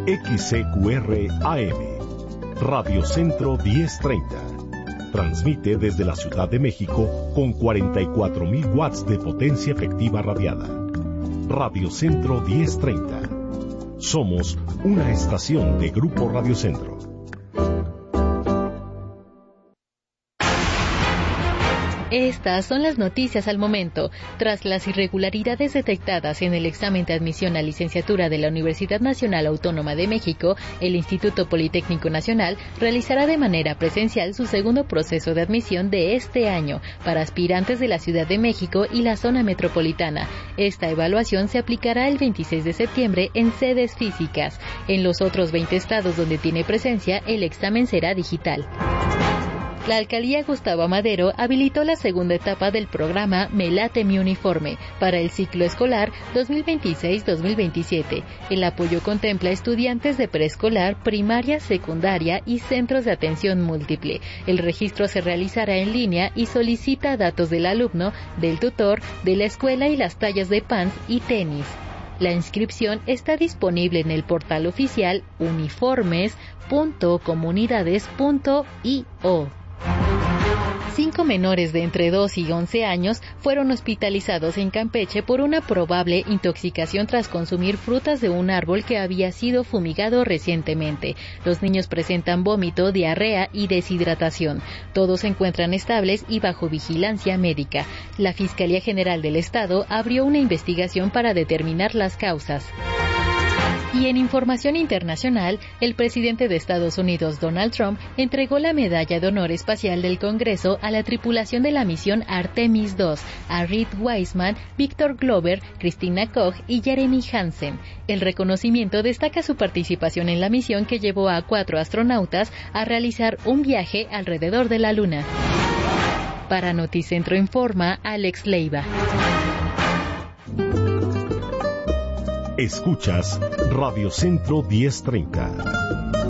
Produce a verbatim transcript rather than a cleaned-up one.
X C Q R A M, Radio Centro diez treinta. Transmite desde la Ciudad de México con cuarenta y cuatro mil watts de potencia efectiva radiada. Radio Centro diez treinta. Somos una estación de Grupo Radio Centro. Estas son las noticias al momento. Tras las irregularidades detectadas en el examen de admisión a licenciatura de la Universidad Nacional Autónoma de México, el Instituto Politécnico Nacional realizará de manera presencial su segundo proceso de admisión de este año para aspirantes de la Ciudad de México y la zona metropolitana. Esta evaluación se aplicará el veintiséis de septiembre en sedes físicas. En los otros veinte estados donde tiene presencia, el examen será digital. La alcaldía Gustavo Amadero habilitó la segunda etapa del programa Me Late Mi Uniforme para el ciclo escolar dos mil veintiséis dos mil veintisiete. El apoyo contempla estudiantes de preescolar, primaria, secundaria y centros de atención múltiple. El registro se realizará en línea y solicita datos del alumno, del tutor, de la escuela y las tallas de pants y tenis. La inscripción está disponible en el portal oficial uniformes punto comunidades punto i o. Cinco menores de entre dos y once años fueron hospitalizados en Campeche por una probable intoxicación tras consumir frutas de un árbol que había sido fumigado recientemente. Los niños presentan vómito, diarrea y deshidratación. Todos se encuentran estables y bajo vigilancia médica. La Fiscalía General del Estado abrió una investigación para determinar las causas. Y en información internacional, el presidente de Estados Unidos, Donald Trump, entregó la Medalla de Honor Espacial del Congreso a la tripulación de la misión Artemis dos, a Reed Wiseman, Victor Glover, Christina Koch y Jeremy Hansen. El reconocimiento destaca su participación en la misión que llevó a cuatro astronautas a realizar un viaje alrededor de la Luna. Para Noticentro Informa, Alex Leiva. Escuchas Radio Centro diez treinta.